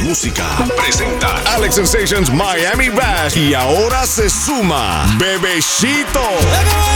música. Presenta Alex Sensations Miami Bash. Y ahora se suma Bebeshito.